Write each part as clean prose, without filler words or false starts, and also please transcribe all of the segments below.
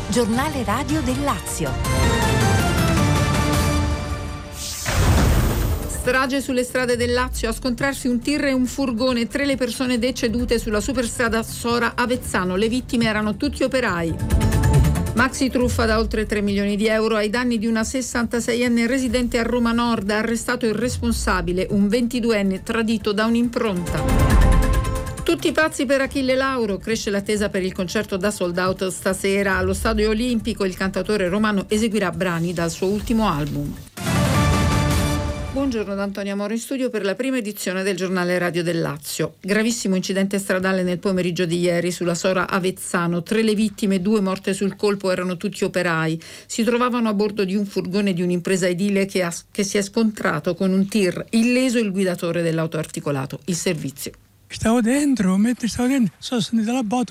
Giornale radio del Lazio. Strage sulle strade del Lazio, a scontrarsi un tir e un furgone, 3 le persone decedute sulla superstrada Sora-Avezzano, le vittime erano tutti operai. Maxi truffa da oltre 3 milioni di euro ai danni di una 66enne residente a Roma Nord, arrestato il responsabile, un 22enne tradito da un'impronta. Tutti pazzi per Achille Lauro, cresce l'attesa per il concerto da sold out stasera allo Stadio Olimpico, il cantautore romano eseguirà brani dal suo ultimo album. Buongiorno da Antonia Moro in studio per la prima edizione del giornale radio del Lazio. Gravissimo incidente stradale nel pomeriggio di ieri sulla Sora Avezzano. 3 le vittime, 2 morte sul colpo, erano tutti operai. Si trovavano a bordo di un furgone di un'impresa edile che si è scontrato con un tir, illeso il guidatore dell'auto articolato. Il servizio. Stavo dentro, mentre stavo dentro, sono sentito la botta,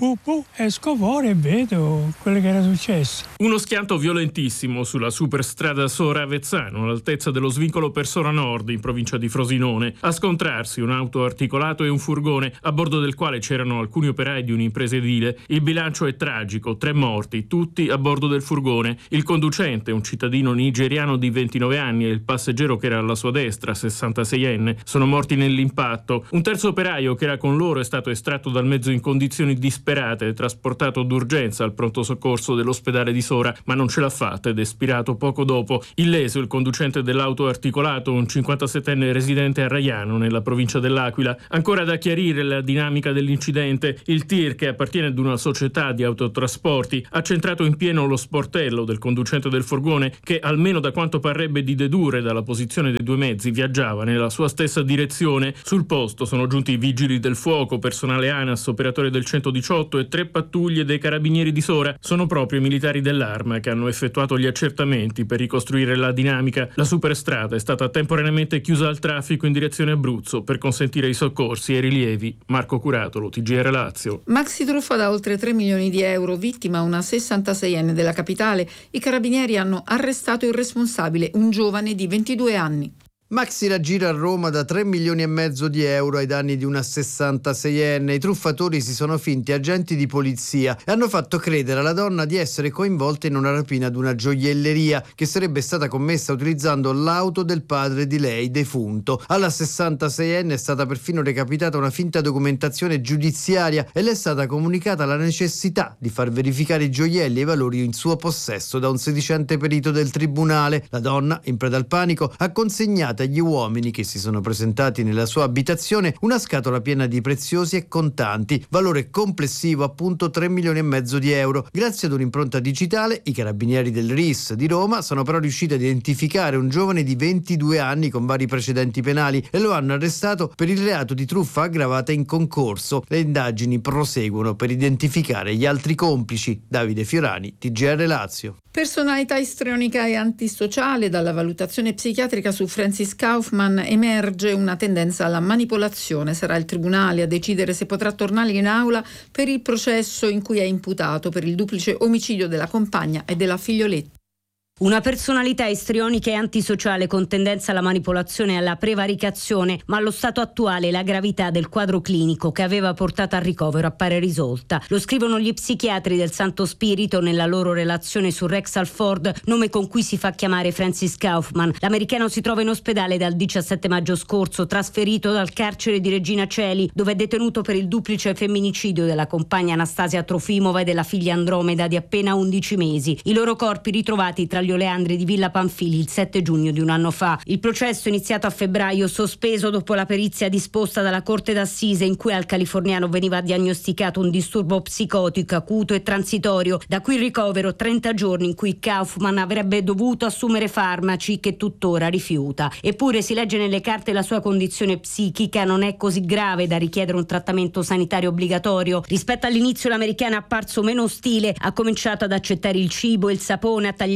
esco fuori e vedo quello che era successo. Uno schianto violentissimo sulla superstrada Sora Avezzano, all'altezza dello svincolo per Sora Nord, in provincia di Frosinone. A scontrarsi un auto articolato e un furgone, a bordo del quale c'erano alcuni operai di un'impresa edile. Il bilancio è tragico, 3 morti, tutti a bordo del furgone. Il conducente, un cittadino nigeriano di 29 anni, e il passeggero che era alla sua destra, 66enne, sono morti nell'impatto. Un terzo operaio che era con loro è stato estratto dal mezzo in condizioni disperate e trasportato d'urgenza al pronto soccorso dell'ospedale di Sora, ma non ce l'ha fatta ed è spirato poco dopo. Illeso il conducente dell'auto articolato, un 57enne residente a Raiano, nella provincia dell'Aquila. Ancora da chiarire la dinamica dell'incidente. Il tir, che appartiene ad una società di autotrasporti, ha centrato in pieno lo sportello del conducente del furgone che, almeno da quanto parrebbe di dedurre dalla posizione dei 2 mezzi, viaggiava nella sua stessa direzione. Sul posto sono giunti i vigili del fuoco, personale ANAS, operatore del 118 e 3 pattuglie dei carabinieri di Sora. Sono proprio i militari dell'Arma che hanno effettuato gli accertamenti per ricostruire la dinamica. La superstrada è stata temporaneamente chiusa al traffico in direzione Abruzzo per consentire i soccorsi e i rilievi. Marco Curatolo, TGR Lazio. Maxi truffa da oltre 3 milioni di euro, vittima una 66enne della capitale. I carabinieri hanno arrestato il responsabile, un giovane di 22 anni. Maxi raggiro a Roma da 3 milioni e mezzo di euro ai danni di una 66enne. I truffatori si sono finti agenti di polizia e hanno fatto credere alla donna di essere coinvolta in una rapina ad una gioielleria che sarebbe stata commessa utilizzando l'auto del padre di lei defunto. Alla 66enne è stata perfino recapitata una finta documentazione giudiziaria e le è stata comunicata la necessità di far verificare i gioielli e i valori in suo possesso da un sedicente perito del tribunale. La donna, in preda al panico, ha consegnato agli uomini che si sono presentati nella sua abitazione una scatola piena di preziosi e contanti, valore complessivo appunto 3 milioni e mezzo di euro. Grazie ad un'impronta digitale, i carabinieri del RIS di Roma sono però riusciti ad identificare un giovane di 22 anni con vari precedenti penali e lo hanno arrestato per il reato di truffa aggravata in concorso. Le indagini proseguono per identificare gli altri complici. Davide Fiorani, TGR Lazio. Personalità istrionica e antisociale. Dalla valutazione psichiatrica su Francis Kaufmann emerge una tendenza alla manipolazione. Sarà il tribunale a decidere se potrà tornare in aula per il processo in cui è imputato per il duplice omicidio della compagna e della figlioletta. Una personalità istrionica e antisociale con tendenza alla manipolazione e alla prevaricazione, ma allo stato attuale la gravità del quadro clinico che aveva portato al ricovero appare risolta. Lo scrivono gli psichiatri del Santo Spirito nella loro relazione su Rex Alford, nome con cui si fa chiamare Francis Kaufmann. L'americano si trova in ospedale dal 17 maggio scorso, trasferito dal carcere di Regina Coeli, dove è detenuto per il duplice femminicidio della compagna Anastasia Trofimova e della figlia Andromeda di appena 11 mesi. I loro corpi ritrovati tra gli Oleandri di Villa Pamphili il 7 giugno di un anno fa. Il processo, iniziato a febbraio, sospeso dopo la perizia disposta dalla Corte d'Assise in cui al californiano veniva diagnosticato un disturbo psicotico acuto e transitorio, da cui il ricovero 30 giorni in cui Kaufmann avrebbe dovuto assumere farmaci che tuttora rifiuta. Eppure si legge nelle carte la sua condizione psichica non è così grave da richiedere un trattamento sanitario obbligatorio. Rispetto all'inizio l'americano è apparso meno ostile, ha cominciato ad accettare il cibo e il sapone, a tagliarsi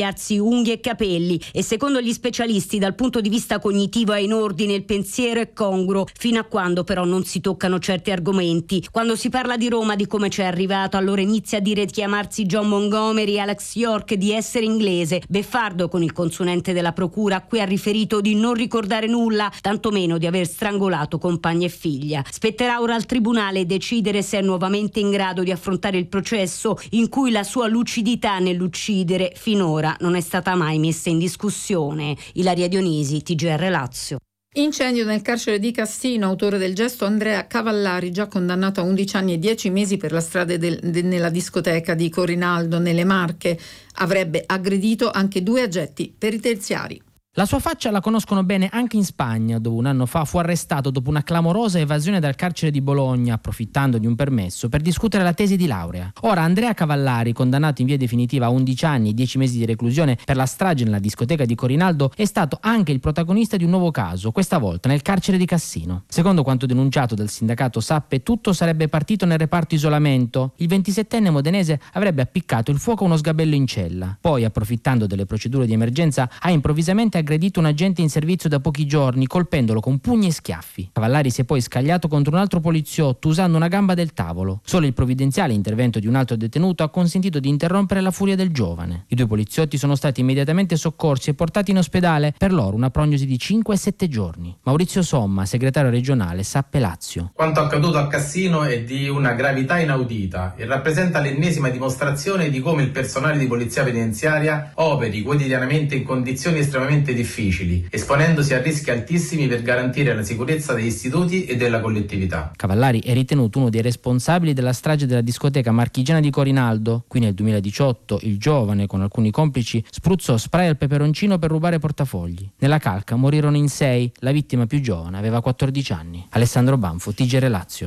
unghie e capelli e secondo gli specialisti dal punto di vista cognitivo è in ordine, il pensiero è congruo, fino a quando però non si toccano certi argomenti. Quando si parla di Roma, di come c'è arrivato, allora inizia a dire di chiamarsi John Montgomery, Alex York, di essere inglese. Beffardo con il consulente della procura, a cui ha riferito di non ricordare nulla, tantomeno di aver strangolato compagna e figlia. Spetterà ora al tribunale decidere se è nuovamente in grado di affrontare il processo in cui la sua lucidità nell'uccidere finora non è stata mai messa in discussione. Ilaria Dionisi, TGR Lazio. Incendio nel carcere di Cassino, autore del gesto Andrea Cavallari, già condannato a 11 anni e 10 mesi per la strage nella discoteca di Corinaldo nelle Marche. Avrebbe aggredito anche 2 agenti penitenziari. La sua faccia la conoscono bene anche in Spagna, dove un anno fa fu arrestato dopo una clamorosa evasione dal carcere di Bologna, approfittando di un permesso per discutere la tesi di laurea. Ora Andrea Cavallari, condannato in via definitiva a 11 anni e 10 mesi di reclusione per la strage nella discoteca di Corinaldo, è stato anche il protagonista di un nuovo caso, questa volta nel carcere di Cassino. Secondo quanto denunciato dal sindacato Sappe, tutto sarebbe partito nel reparto isolamento. Il 27enne modenese avrebbe appiccato il fuoco a uno sgabello in cella. Poi, approfittando delle procedure di emergenza, ha improvvisamente aggredito un agente in servizio da pochi giorni, colpendolo con pugni e schiaffi. Cavallari si è poi scagliato contro un altro poliziotto usando una gamba del tavolo. Solo il provvidenziale intervento di un altro detenuto ha consentito di interrompere la furia del giovane. I 2 poliziotti sono stati immediatamente soccorsi e portati in ospedale, per loro una prognosi di 5 e 7 giorni. Maurizio Somma, segretario regionale Sappe Lazio. Quanto accaduto a Cassino è di una gravità inaudita e rappresenta l'ennesima dimostrazione di come il personale di polizia penitenziaria operi quotidianamente in condizioni estremamente difficili, esponendosi a rischi altissimi per garantire la sicurezza degli istituti e della collettività. Cavallari è ritenuto uno dei responsabili della strage della discoteca marchigiana di Corinaldo. Qui nel 2018 il giovane, con alcuni complici, spruzzò spray al peperoncino per rubare portafogli. Nella calca morirono in 6, la vittima più giovane aveva 14 anni. Alessandro Banfo, TGR Lazio.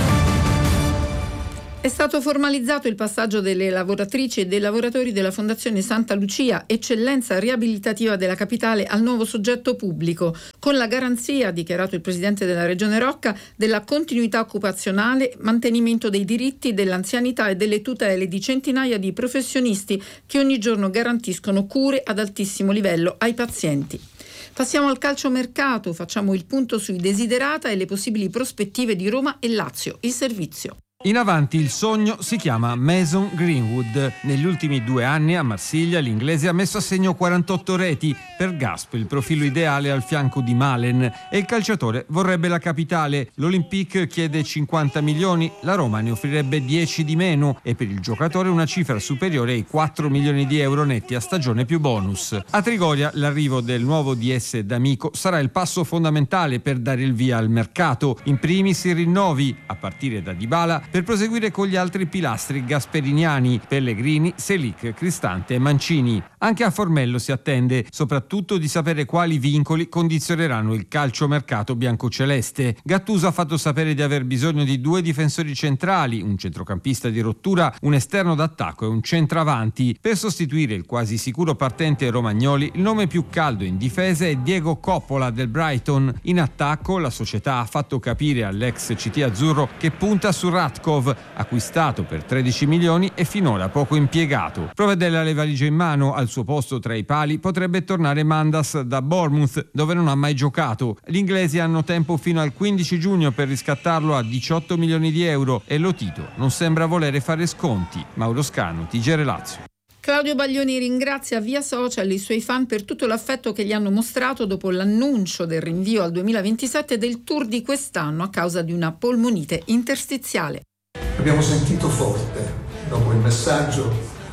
È stato formalizzato il passaggio delle lavoratrici e dei lavoratori della Fondazione Santa Lucia, eccellenza riabilitativa della capitale, al nuovo soggetto pubblico, con la garanzia, ha dichiarato il presidente della Regione Rocca, della continuità occupazionale, mantenimento dei diritti, dell'anzianità e delle tutele di centinaia di professionisti che ogni giorno garantiscono cure ad altissimo livello ai pazienti. Passiamo al calciomercato, facciamo il punto sui desiderata e le possibili prospettive di Roma e Lazio. Il servizio. In avanti il sogno si chiama Mason Greenwood. Negli ultimi 2 anni a Marsiglia l'inglese ha messo a segno 48 reti. Per Gasp il profilo ideale al fianco di Malen e il calciatore vorrebbe la capitale. L'Olympique chiede 50 milioni, la Roma ne offrirebbe 10 di meno e per il giocatore una cifra superiore ai 4 milioni di euro netti a stagione più bonus. A Trigoria l'arrivo del nuovo DS D'Amico sarà il passo fondamentale per dare il via al mercato. In primis i rinnovi, a partire da Dybala, per proseguire con gli altri pilastri gasperiniani, Pellegrini, Selic, Cristante e Mancini. Anche a Formello si attende soprattutto di sapere quali vincoli condizioneranno il calciomercato biancoceleste. Gattuso ha fatto sapere di aver bisogno di 2 difensori centrali, un centrocampista di rottura, un esterno d'attacco e un centravanti. Per sostituire il quasi sicuro partente Romagnoli, il nome più caldo in difesa è Diego Coppola del Brighton. In attacco la società ha fatto capire all'ex CT azzurro che punta su Ratko, acquistato per 13 milioni e finora poco impiegato. Provedella le valigie in mano, al suo posto tra i pali potrebbe tornare Mandas da Bournemouth, dove non ha mai giocato. Gli inglesi hanno tempo fino al 15 giugno per riscattarlo a 18 milioni di euro e Lotito non sembra volere fare sconti. Mauro Scano, TGR Lazio. Claudio Baglioni ringrazia via social i suoi fan per tutto l'affetto che gli hanno mostrato dopo l'annuncio del rinvio al 2027 del tour di quest'anno a causa di una polmonite interstiziale. Abbiamo sentito forte, dopo il messaggio,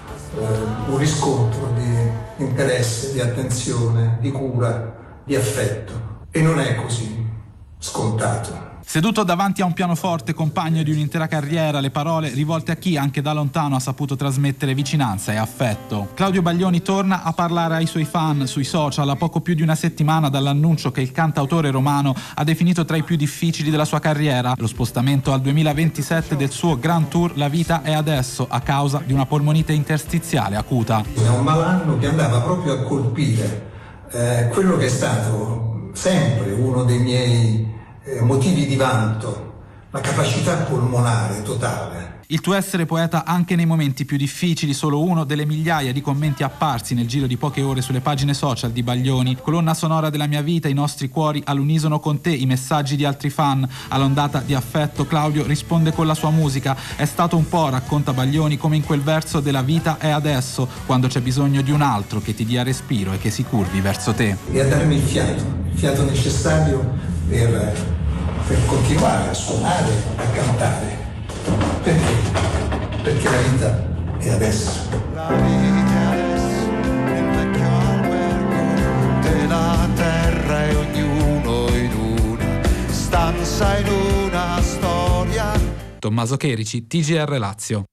un riscontro di interesse, di attenzione, di cura, di affetto. E non è così scontato. Seduto davanti a un pianoforte, compagno di un'intera carriera, le parole rivolte a chi anche da lontano ha saputo trasmettere vicinanza e affetto. Claudio Baglioni torna a parlare ai suoi fan sui social a poco più di una settimana dall'annuncio che il cantautore romano ha definito tra i più difficili della sua carriera, lo spostamento al 2027 del suo Grand Tour La Vita è Adesso a causa di una polmonite interstiziale acuta. È un malanno che andava proprio a colpire quello che è stato sempre uno dei miei motivi di vanto, la capacità polmonare totale Il tuo essere poeta anche nei momenti più difficili, solo uno delle migliaia di commenti apparsi nel giro di poche ore sulle pagine social di Baglioni. Colonna sonora della mia vita, i nostri cuori all'unisono con te, i messaggi di altri fan. All'ondata di affetto Claudio risponde con la sua musica. È stato un po', racconta Baglioni, come in quel verso della vita è adesso, quando c'è bisogno di un altro che ti dia respiro e che si curvi verso te. E a darmi il fiato necessario per continuare a suonare, a cantare. Perché? Perché la vita è adesso. La vita è adesso, il vecchio albergo della terra e ognuno in una stanza, in una storia. Tommaso Cherici, TGR Lazio.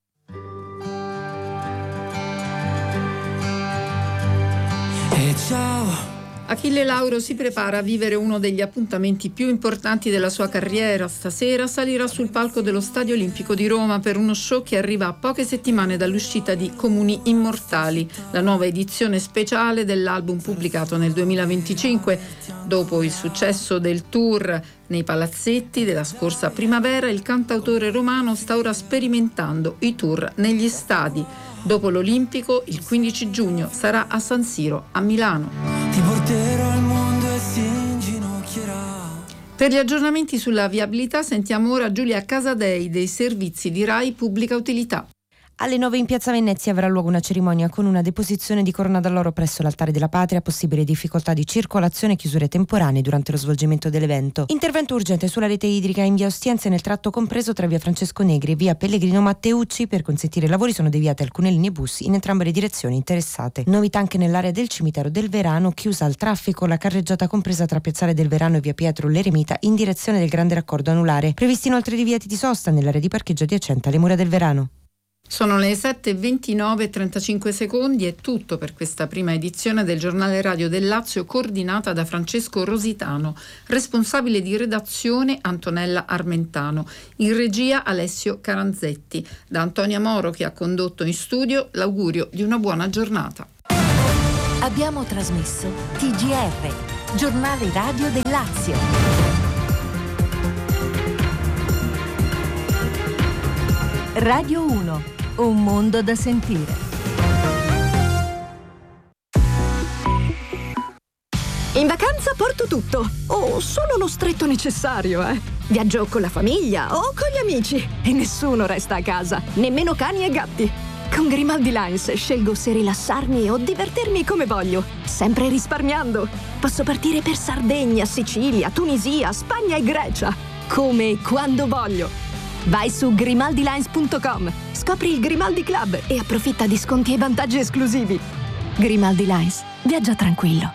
E ciao! Achille Lauro si prepara a vivere uno degli appuntamenti più importanti della sua carriera. Stasera salirà sul palco dello Stadio Olimpico di Roma per uno show che arriva a poche settimane dall'uscita di Comuni Immortali, la nuova edizione speciale dell'album pubblicato nel 2025. Dopo il successo del tour nei palazzetti della scorsa primavera, il cantautore romano sta ora sperimentando i tour negli stadi. Dopo l'Olimpico, il 15 giugno sarà a San Siro a Milano. Ti porterò al mondo e si inginocchierà. Per gli aggiornamenti sulla viabilità sentiamo ora Giulia Casadei dei servizi di Rai Pubblica Utilità. Alle 9 in piazza Venezia avrà luogo una cerimonia con una deposizione di corona d'alloro presso l'altare della patria, possibili difficoltà di circolazione e chiusure temporanee durante lo svolgimento dell'evento. Intervento urgente sulla rete idrica in via Ostiense nel tratto compreso tra via Francesco Negri e via Pellegrino Matteucci. Per consentire i lavori sono deviate alcune linee bus in entrambe le direzioni interessate. Novità anche nell'area del cimitero del Verano, chiusa al traffico la carreggiata compresa tra piazzale del Verano e via Pietro l'Eremita in direzione del grande raccordo anulare. Previsti inoltre divieti di sosta nell'area di parcheggio adiacente alle mura del Verano. Sono le 7:29:35 secondi. È tutto per questa prima edizione del giornale radio del Lazio, coordinata da Francesco Rositano, responsabile di redazione Antonella Armentano, in regia Alessio Caranzetti. Da Antonia Moro, che ha condotto in studio, l'augurio di una buona giornata. Abbiamo trasmesso TGR, giornale radio del Lazio. Radio 1, un mondo da sentire. In vacanza porto tutto, o solo lo stretto necessario, Viaggio con la famiglia o con gli amici e nessuno resta a casa, nemmeno cani e gatti. Con Grimaldi Lines scelgo se rilassarmi o divertirmi come voglio, sempre risparmiando. Posso partire per Sardegna, Sicilia, Tunisia, Spagna e Grecia, come e quando voglio. Vai su grimaldilines.com, scopri il Grimaldi Club e approfitta di sconti e vantaggi esclusivi. Grimaldi Lines, viaggia tranquillo.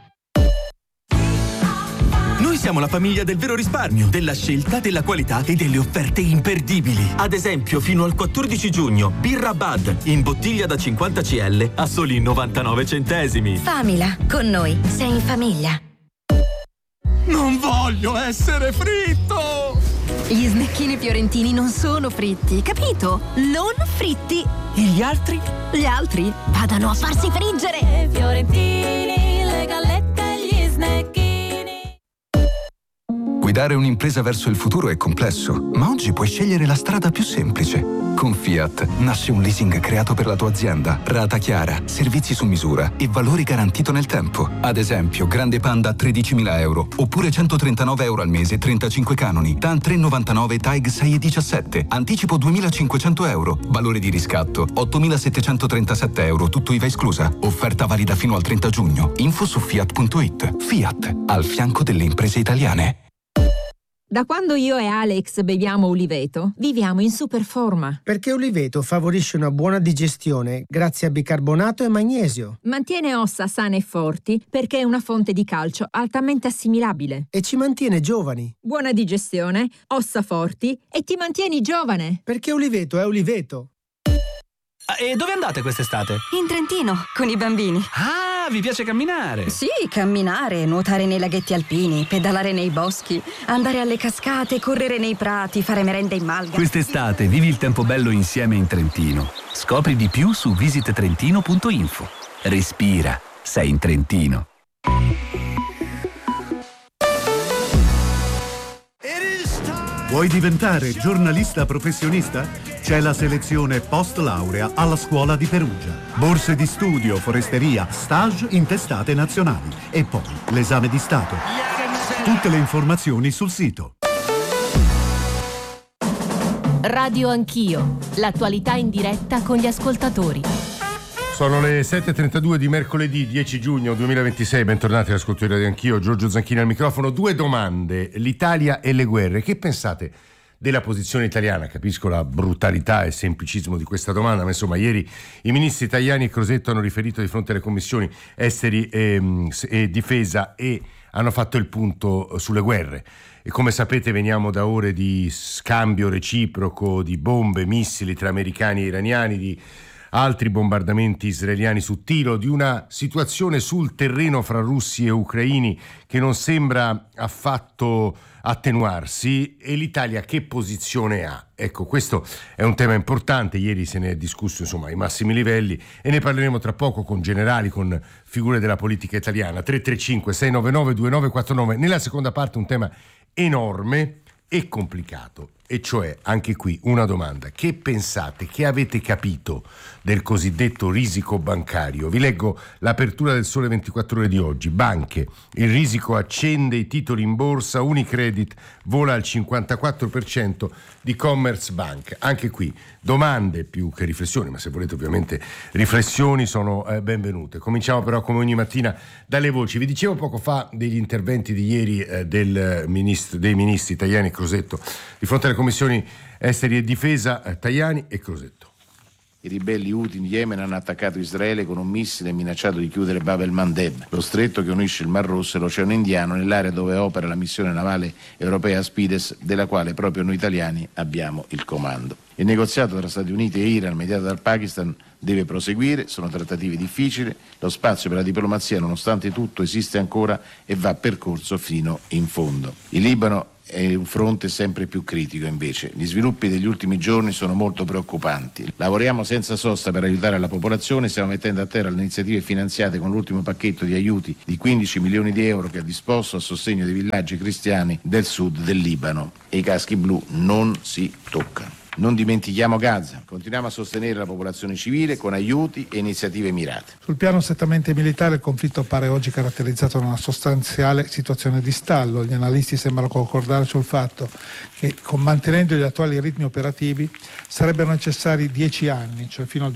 Noi siamo la famiglia del vero risparmio, della scelta, della qualità e delle offerte imperdibili. Ad esempio, fino al 14 giugno, birra Bud in bottiglia da 50 CL a soli 99 centesimi. Famila, con noi sei in famiglia. Non voglio essere fritto! Gli snecchini fiorentini non sono fritti, capito? Non fritti. E gli altri? Gli altri vadano a farsi friggere. Fiorentini, le gallette e gli snecchini. Guidare un'impresa verso il futuro è complesso, ma oggi puoi scegliere la strada più semplice. Con Fiat nasce un leasing creato per la tua azienda, rata chiara, servizi su misura e valori garantito nel tempo. Ad esempio, Grande Panda a 13.000 euro, oppure 139 euro al mese, 35 canoni, TAN 3,99, TAG 6,17, anticipo 2.500 euro, valore di riscatto 8.737 euro, tutto IVA esclusa. Offerta valida fino al 30 giugno. Info su Fiat.it. Fiat, al fianco delle imprese italiane. Da quando io e Alex beviamo Uliveto, viviamo in super forma. Perché Uliveto favorisce una buona digestione grazie a bicarbonato e magnesio. Mantiene ossa sane e forti perché è una fonte di calcio altamente assimilabile. E ci mantiene giovani. Buona digestione, ossa forti e ti mantieni giovane. Perché Uliveto è Uliveto. E dove andate quest'estate? In Trentino, con i bambini. Ah, vi piace camminare? Sì, camminare, nuotare nei laghetti alpini, pedalare nei boschi, andare alle cascate, correre nei prati, fare merenda in malga. Quest'estate vivi il tempo bello insieme in Trentino. Scopri di più su visittrentino.info. Respira, sei in Trentino. Vuoi diventare giornalista professionista? C'è la selezione post laurea alla scuola di Perugia. Borse di studio, foresteria, stage in testate nazionali. E poi l'esame di Stato. Tutte le informazioni sul sito. Radio Anch'io, l'attualità in diretta con gli ascoltatori. Sono le 7.32 di mercoledì 10 giugno 2026, bentornati all'ascolto di Radio Anch'io, Giorgio Zanchini al microfono. Due domande, l'Italia e le guerre. Che pensate della posizione italiana? Capisco la brutalità e semplicismo di questa domanda, ma insomma ieri i ministri Tajani e Crosetto hanno riferito di fronte alle commissioni esteri e difesa e hanno fatto il punto sulle guerre. E come sapete veniamo da ore di scambio reciproco di bombe, missili tra americani e iraniani, di altri bombardamenti israeliani su tiro, di una situazione sul terreno fra russi e ucraini che non sembra affatto attenuarsi. E l'Italia che posizione ha? Ecco, questo è un tema importante, ieri se ne è discusso insomma ai massimi livelli e ne parleremo tra poco con generali, con figure della politica italiana. 335 699 2949. Nella seconda parte un tema enorme e complicato, e cioè anche qui una domanda: che pensate, che avete capito del cosiddetto risico bancario? Vi leggo l'apertura del Sole 24 Ore di oggi. Banche, il risico accende i titoli in borsa, Unicredit vola al 54% di Commerzbank. Anche qui domande più che riflessioni, ma se volete ovviamente riflessioni sono benvenute. Cominciamo però come ogni mattina dalle voci. Vi dicevo poco fa degli interventi di ieri dei ministri Tajani e Crosetto di fronte alle commissioni esteri e difesa, Tajani e Crosetto. I ribelli Houthi in Yemen hanno attaccato Israele con un missile e minacciato di chiudere Bab el-Mandeb, lo stretto che unisce il Mar Rosso e l'Oceano Indiano, nell'area dove opera la missione navale europea Aspides, della quale proprio noi italiani abbiamo il comando. Il negoziato tra Stati Uniti e Iran, mediato dal Pakistan, deve proseguire, sono trattative difficili, lo spazio per la diplomazia nonostante tutto esiste ancora e va percorso fino in fondo. Il Libano è un fronte sempre più critico invece. Gli sviluppi degli ultimi giorni sono molto preoccupanti. Lavoriamo senza sosta per aiutare la popolazione, stiamo mettendo a terra le iniziative finanziate con l'ultimo pacchetto di aiuti di 15 milioni di euro che ha disposto a sostegno dei villaggi cristiani del sud del Libano. E i caschi blu non si toccano. Non dimentichiamo Gaza, continuiamo a sostenere la popolazione civile con aiuti e iniziative mirate. Sul piano strettamente militare il conflitto appare oggi caratterizzato da una sostanziale situazione di stallo. Gli analisti sembrano concordare sul fatto che, mantenendo gli attuali ritmi operativi, sarebbero necessari 10 anni, cioè fino al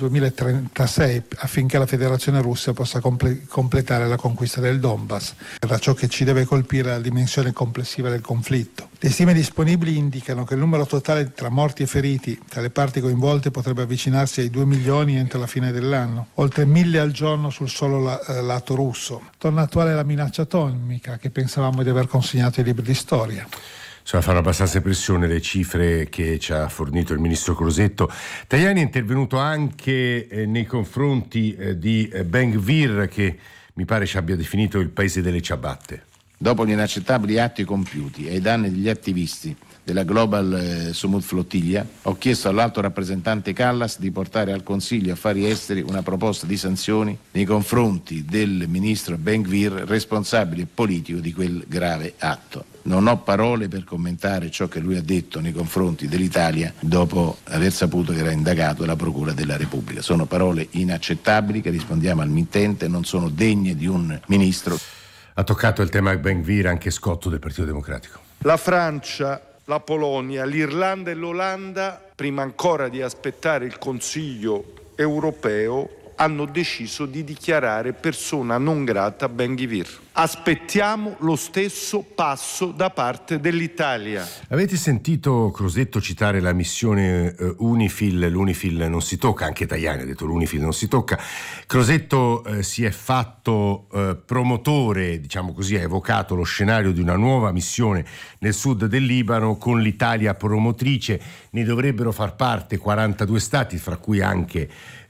2036, affinché la Federazione Russa possa completare la conquista del Donbass. Da ciò che ci deve colpire la dimensione complessiva del conflitto. Le stime disponibili indicano che il numero totale tra morti e feriti tra le parti coinvolte potrebbe avvicinarsi ai 2 milioni entro la fine dell'anno, oltre 1.000 al giorno sul solo lato russo. Torna attuale la minaccia atomica che pensavamo di aver consegnato ai libri di storia. Fanno abbastanza impressione le cifre che ci ha fornito il ministro Crosetto. Tajani è intervenuto anche nei confronti di Ben Gvir, che mi pare ci abbia definito il paese delle ciabatte. Dopo gli inaccettabili atti compiuti ai danni degli attivisti della Global Sumut Flottiglia, ho chiesto all'alto rappresentante Callas di portare al Consiglio Affari Esteri una proposta di sanzioni nei confronti del ministro Ben Gvir, responsabile politico di quel grave atto. Non ho parole per commentare ciò che lui ha detto nei confronti dell'Italia dopo aver saputo che era indagato dalla Procura della Repubblica. Sono parole inaccettabili che, rispondiamo al mittente, non sono degne di un ministro. Ha toccato il tema Ben Gvir anche Scotto del Partito Democratico. La Francia, la Polonia, l'Irlanda e l'Olanda, prima ancora di aspettare il Consiglio europeo, hanno deciso di dichiarare persona non grata Ben Gvir. Aspettiamo lo stesso passo da parte dell'Italia. Avete sentito Crosetto citare la missione UNIFIL? L'UNIFIL non si tocca, anche Tajani ha detto l'UNIFIL non si tocca. Crosetto si è fatto promotore, diciamo così, ha evocato lo scenario di una nuova missione nel sud del Libano con l'Italia promotrice. Ne dovrebbero far parte 42 stati, fra cui anche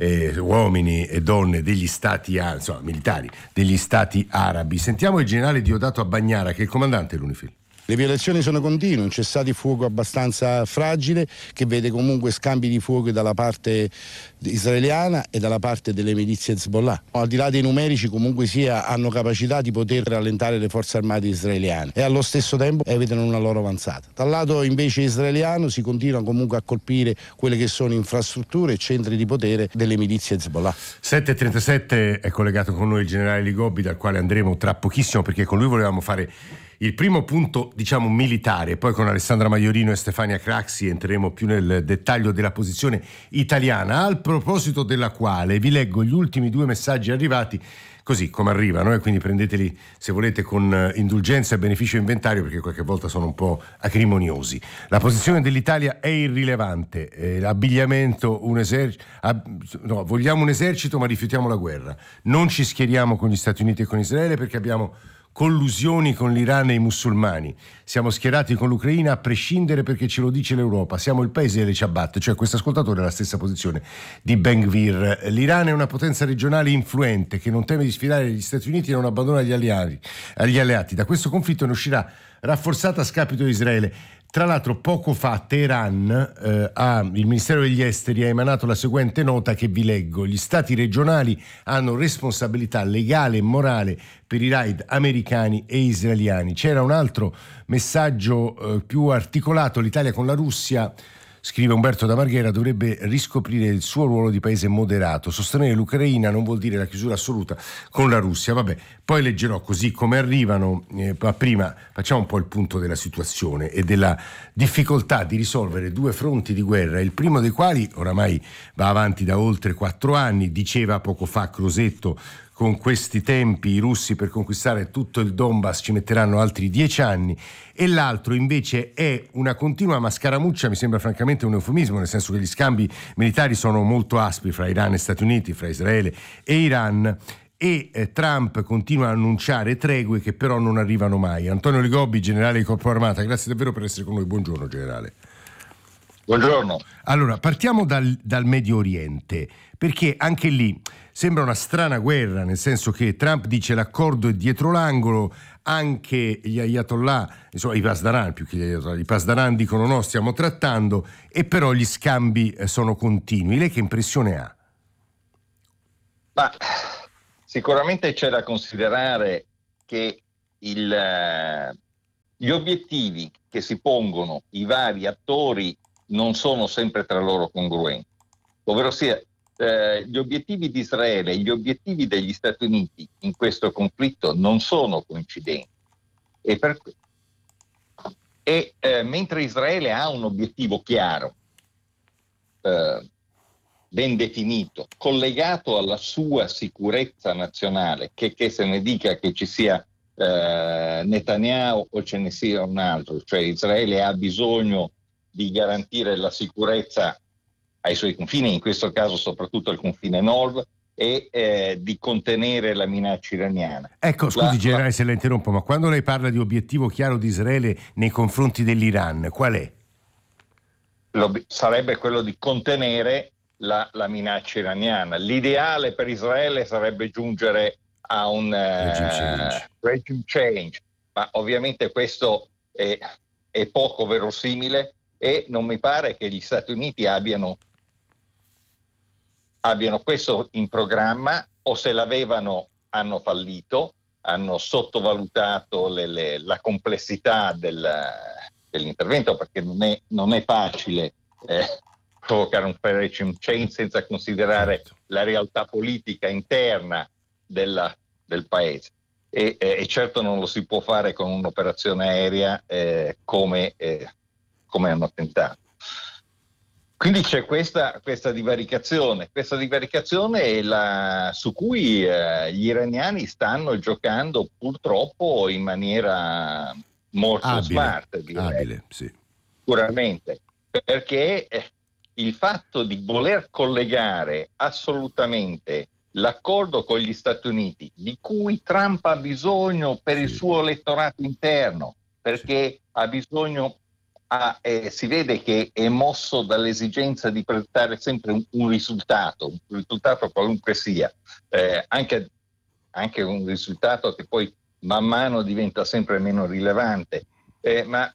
uomini e donne degli stati, militari degli stati arabi. Sentiamo il generale Diodato Abbagnara, che è il comandante dell'UNIFIL. Le violazioni sono continue, un cessate-il-fuoco abbastanza fragile che vede comunque scambi di fuoco dalla parte israeliana e dalla parte delle milizie Hezbollah. Al di là dei numerici comunque sia hanno capacità di poter rallentare le forze armate israeliane e allo stesso tempo evitano una loro avanzata. Dal lato invece israeliano si continua comunque a colpire quelle che sono infrastrutture e centri di potere delle milizie Hezbollah. 7:37 è collegato con noi il generale Ligobbi, dal quale andremo tra pochissimo, perché con lui volevamo fare il primo punto, diciamo, militare. Poi con Alessandra Maiorino e Stefania Craxi entreremo più nel dettaglio della posizione italiana, al proposito della quale vi leggo gli ultimi 2 messaggi arrivati così come arrivano, e quindi prendeteli se volete con indulgenza e beneficio inventario, perché qualche volta sono un po' acrimoniosi. La posizione dell'Italia è irrilevante, l'abbigliamento, vogliamo un esercito ma rifiutiamo la guerra, non ci schieriamo con gli Stati Uniti e con Israele perché abbiamo collusioni con l'Iran e i musulmani, siamo schierati con l'Ucraina a prescindere perché ce lo dice l'Europa, siamo il paese delle ciabatte. Cioè questo ascoltatore ha la stessa posizione di Ben Gvir. L'Iran è una potenza regionale influente che non teme di sfidare gli Stati Uniti e non abbandona gli alleati. Da questo conflitto ne uscirà rafforzata a scapito di Israele. Tra l'altro poco fa Teheran, il Ministero degli Esteri ha emanato la seguente nota che vi leggo: gli stati regionali hanno responsabilità legale e morale per i raid americani e israeliani. C'era un altro messaggio più articolato: l'Italia con la Russia, scrive Umberto da Marghera, dovrebbe riscoprire il suo ruolo di paese moderato. Sostenere l'Ucraina non vuol dire la chiusura assoluta con la Russia. Vabbè, poi leggerò così come arrivano, ma prima facciamo un po' il punto della situazione e della difficoltà di risolvere 2 fronti di guerra, il primo dei quali oramai va avanti da oltre 4 anni, diceva poco fa Crosetto. Con questi tempi i russi per conquistare tutto il Donbass ci metteranno altri 10 anni, e l'altro invece è una continua mascaramuccia, mi sembra francamente un eufemismo, nel senso che gli scambi militari sono molto aspri fra Iran e Stati Uniti, fra Israele e Iran, e Trump continua a annunciare tregue che però non arrivano mai. Antonio Ligobbi, generale di Corpo Armata, grazie davvero per essere con noi. Buongiorno generale. Buongiorno. Allora, partiamo dal Medio Oriente, perché anche lì sembra una strana guerra, nel senso che Trump dice l'accordo è dietro l'angolo, anche gli ayatollah, insomma i pasdaran, più che gli ayatollah, i pasdaran dicono no, stiamo trattando, e però gli scambi sono continui. Lei che impressione ha? Ma sicuramente c'è da considerare che gli obiettivi che si pongono i vari attori non sono sempre tra loro congruenti, ovvero sia gli obiettivi di Israele e gli obiettivi degli Stati Uniti in questo conflitto non sono coincidenti, e mentre Israele ha un obiettivo chiaro, ben definito, collegato alla sua sicurezza nazionale, che se ne dica che ci sia Netanyahu o ce ne sia un altro, cioè Israele ha bisogno di garantire la sicurezza ai suoi confini, in questo caso soprattutto al confine nord, e di contenere la minaccia iraniana. Ecco, scusi generale se la interrompo, ma quando lei parla di obiettivo chiaro di Israele nei confronti dell'Iran, qual è? Sarebbe quello di contenere la minaccia iraniana. L'ideale per Israele sarebbe giungere a un regime change, ma ovviamente questo è poco verosimile, e non mi pare che gli Stati Uniti abbiano questo in programma, o se l'avevano hanno fallito, hanno sottovalutato la complessità dell'intervento, perché non è facile provocare un regime change senza considerare la realtà politica interna del paese, e certo non lo si può fare con un'operazione aerea come hanno tentato. Quindi c'è questa divaricazione su cui gli iraniani stanno giocando purtroppo in maniera molto smart, direi. Sì. Sicuramente, perché il fatto di voler collegare assolutamente l'accordo con gli Stati Uniti, di cui Trump ha bisogno per il suo elettorato interno, perché ha bisogno, si vede che è mosso dall'esigenza di presentare sempre un risultato qualunque sia, anche un risultato che poi man mano diventa sempre meno rilevante, ma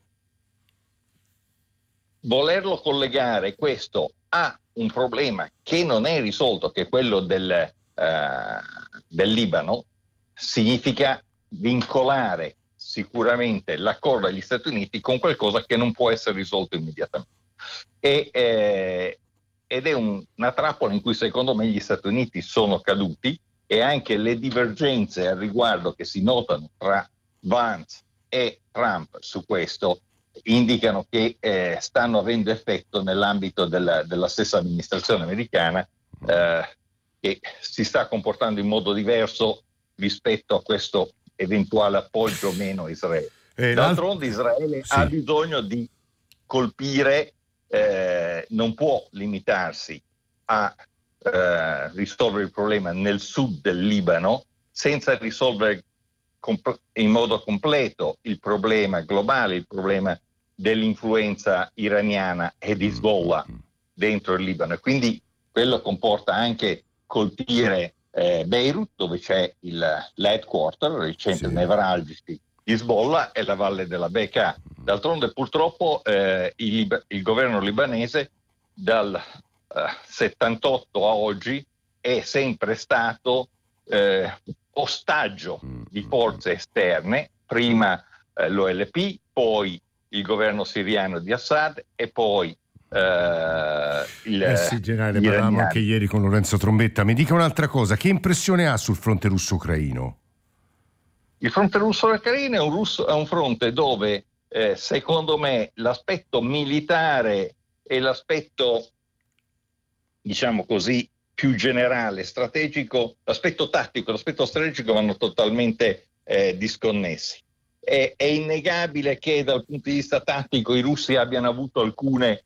volerlo collegare questo a un problema che non è risolto, che è quello del Libano, significa vincolare sicuramente l'accordo degli Stati Uniti con qualcosa che non può essere risolto immediatamente. Ed è una trappola in cui secondo me gli Stati Uniti sono caduti, e anche le divergenze al riguardo che si notano tra Vance e Trump su questo indicano che stanno avendo effetto nell'ambito della stessa amministrazione americana, che si sta comportando in modo diverso rispetto a questo eventuale appoggio o meno a Israele. D'altronde Israele ha bisogno di colpire, non può limitarsi a risolvere il problema nel sud del Libano senza risolvere in modo completo il problema globale, il problema dell'influenza iraniana e di Hezbollah dentro il Libano. E quindi quello comporta anche colpire Beirut, dove c'è l'headquarter, i centri nevralgici di Hezbollah, e la valle della Bekaa. D'altronde purtroppo il governo libanese dal 78 a oggi è sempre stato ostaggio di forze esterne, prima l'OLP, poi il governo siriano di Assad e poi generale, parlavamo anche ieri con Lorenzo Trombetta. Mi dica un'altra cosa, che impressione ha sul fronte russo-ucraino? Il fronte russo-ucraino è un fronte dove secondo me l'aspetto militare e l'aspetto, diciamo così, più generale, strategico, l'aspetto tattico e l'aspetto strategico vanno totalmente disconnessi. È innegabile che dal punto di vista tattico i russi abbiano avuto alcune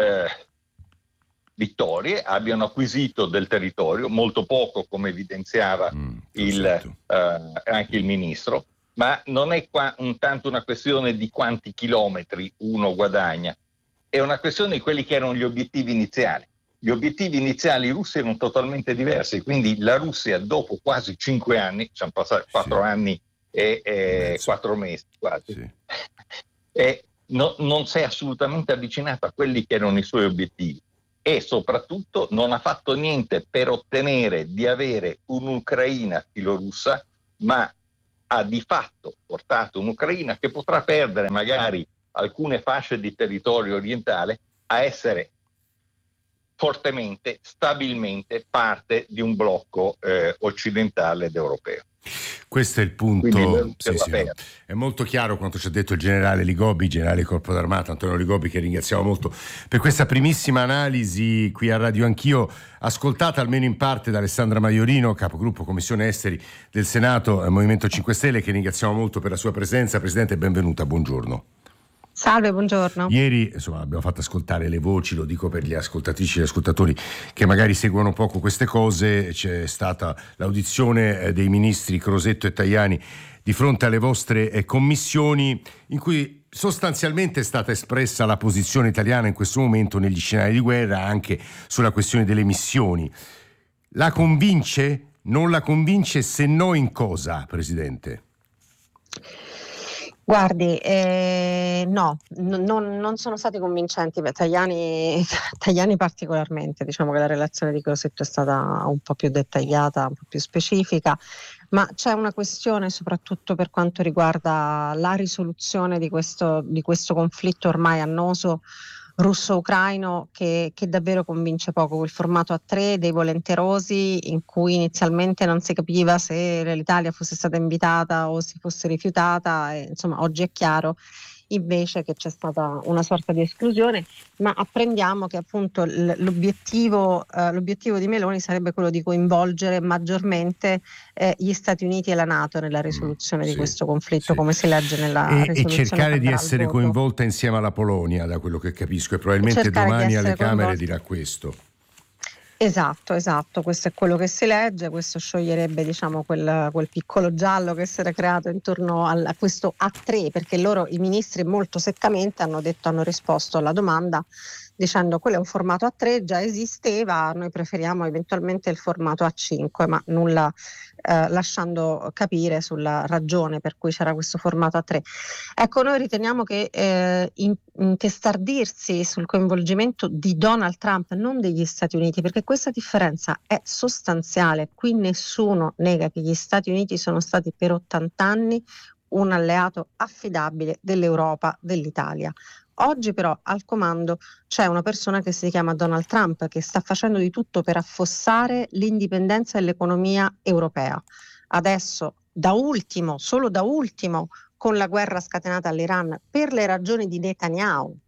vittorie, abbiano acquisito del territorio, molto poco come evidenziava anche il ministro, ma non è qua tanto una questione di quanti chilometri uno guadagna, è una questione di quelli che erano gli obiettivi iniziali. Gli obiettivi iniziali russi erano totalmente diversi, quindi la Russia dopo quasi 5 anni, sono passati 4 anni e 4 mesi quasi, non si è assolutamente avvicinata a quelli che erano i suoi obiettivi, e soprattutto non ha fatto niente per ottenere di avere un'Ucraina filorussa, ma ha di fatto portato un'Ucraina che potrà perdere magari alcune fasce di territorio orientale a essere fortemente, stabilmente parte di un blocco occidentale ed europeo. Questo è il punto. È molto chiaro quanto ci ha detto il generale Ligobi, generale del Corpo d'Armata Antonio Ligobi, che ringraziamo molto per questa primissima analisi qui a Radio Anch'io, ascoltata almeno in parte da Alessandra Maiorino, capogruppo Commissione Esteri del Senato, Movimento 5 Stelle, che ringraziamo molto per la sua presenza. Presidente, benvenuta, buongiorno. Salve, buongiorno. Ieri abbiamo fatto ascoltare le voci, lo dico per gli ascoltatrici e gli ascoltatori che magari seguono poco queste cose. C'è stata l'audizione dei ministri Crosetto e Tajani di fronte alle vostre commissioni, in cui sostanzialmente è stata espressa la posizione italiana in questo momento negli scenari di guerra, anche sulla questione delle missioni. La convince? Non la convince? Se no, in cosa, Presidente? Guardi, no, non sono stati convincenti. Tajani particolarmente, diciamo che la relazione di Crosetto è stata un po' più dettagliata, un po' più specifica, ma c'è una questione soprattutto per quanto riguarda la risoluzione di questo conflitto ormai annoso russo-ucraino che davvero convince poco. Il formato a 3 dei volenterosi, in cui inizialmente non si capiva se l'Italia fosse stata invitata o si fosse rifiutata, insomma oggi è chiaro invece che c'è stata una sorta di esclusione, ma apprendiamo che appunto l'obiettivo di Meloni sarebbe quello di coinvolgere maggiormente gli Stati Uniti e la NATO nella risoluzione di questo conflitto, come si legge nella risoluzione. E cercare di essere coinvolta insieme alla Polonia, da quello che capisco, e probabilmente domani alle Camere dirà questo. Esatto, questo è quello che si legge. Questo scioglierebbe, diciamo, quel piccolo giallo che si era creato intorno a questo A3, perché i ministri molto seccamente hanno risposto alla domanda dicendo quello è un formato A3, già esisteva, noi preferiamo eventualmente il formato A5, ma nulla lasciando capire sulla ragione per cui c'era questo formato A3. Ecco, noi riteniamo che intestardirsi sul coinvolgimento di Donald Trump, non degli Stati Uniti, perché questa differenza è sostanziale. Qui nessuno nega che gli Stati Uniti sono stati per 80 anni un alleato affidabile dell'Europa, dell'Italia. Oggi però al comando c'è una persona che si chiama Donald Trump, che sta facendo di tutto per affossare l'indipendenza dell'economia europea. Adesso, solo da ultimo, con la guerra scatenata all'Iran, per le ragioni di Netanyahu,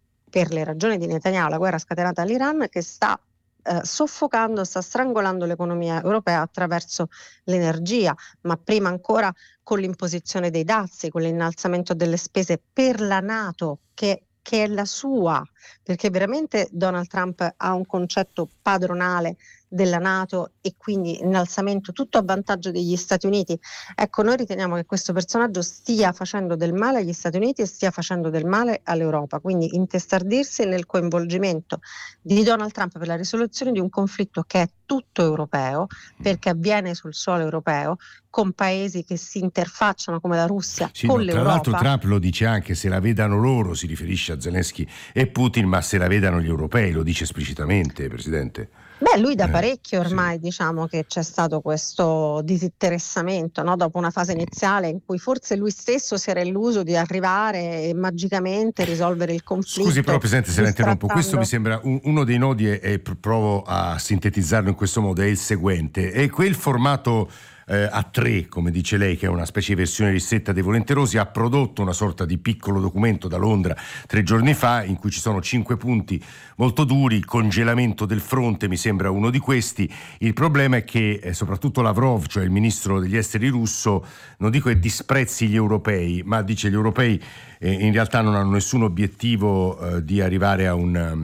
la guerra scatenata all'Iran che sta soffocando, sta strangolando l'economia europea attraverso l'energia, ma prima ancora con l'imposizione dei dazi, con l'innalzamento delle spese per la NATO, che è la sua, perché veramente Donald Trump ha un concetto padronale della NATO e quindi innalzamento tutto a vantaggio degli Stati Uniti. Ecco, noi riteniamo che questo personaggio stia facendo del male agli Stati Uniti e stia facendo del male all'Europa, quindi intestardirsi nel coinvolgimento di Donald Trump per la risoluzione di un conflitto che è tutto europeo, perché avviene sul suolo europeo, con paesi che si interfacciano come la Russia con l'Europa. Tra l'altro Trump lo dice anche, se la vedano loro, si riferisce a Zelensky e Putin, ma se la vedano gli europei, lo dice esplicitamente, Presidente. Beh, lui da parecchio ormai diciamo che c'è stato questo disinteressamento, no? Dopo una fase iniziale in cui forse lui stesso si era illuso di arrivare e magicamente risolvere il conflitto. Scusi però Presidente se la interrompo, questo mi sembra uno dei nodi e provo a sintetizzarlo in questo modo, è il seguente: è quel formato A3, come dice lei, che è una specie di versione ristretta dei volenterosi, ha prodotto una sorta di piccolo documento da Londra 3 giorni fa in cui ci sono 5 punti molto duri. Il congelamento del fronte mi sembra uno di questi. Il problema è che soprattutto Lavrov, cioè il ministro degli esteri russo, non dico che disprezzi gli europei, ma dice gli europei in realtà non hanno nessun obiettivo di arrivare a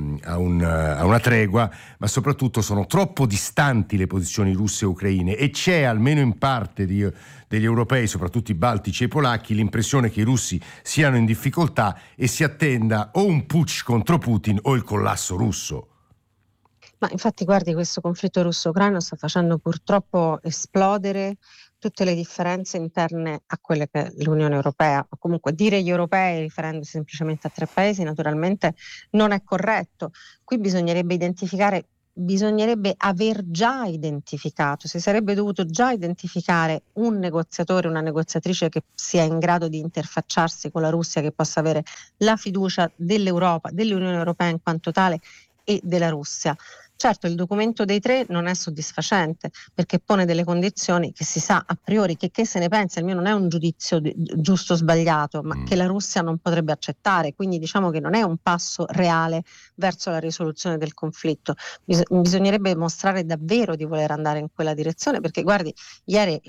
una tregua, ma soprattutto sono troppo distanti le posizioni russe e ucraine, e c'è almeno in parte degli europei, soprattutto i baltici e i polacchi, l'impressione che i russi siano in difficoltà e si attenda o un putsch contro Putin o il collasso russo. Ma infatti guardi, questo conflitto russo-ucraino sta facendo purtroppo esplodere tutte le differenze interne a quelle che è l'Unione Europea. Comunque dire gli europei riferendosi semplicemente a 3 paesi naturalmente non è corretto. Qui bisognerebbe aver già identificato, si sarebbe dovuto già identificare un negoziatore, una negoziatrice che sia in grado di interfacciarsi con la Russia, che possa avere la fiducia dell'Europa, dell'Unione Europea in quanto tale e della Russia. Certo, il documento dei 3 non è soddisfacente perché pone delle condizioni che si sa a priori che se ne pensa, il mio non è un giudizio giusto o sbagliato, ma che la Russia non potrebbe accettare, quindi diciamo che non è un passo reale verso la risoluzione del conflitto. Bisognerebbe mostrare davvero di voler andare in quella direzione, perché guardi, ieri